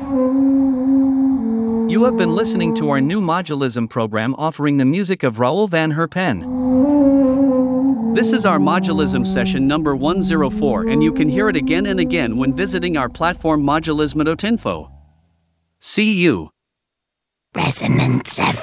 You have been listening to our new modulism program offering the music of Raoul van Herpen. This is our modulism session number 104, and you can hear it again and again when visiting our platform modulism.info. See you. Resonance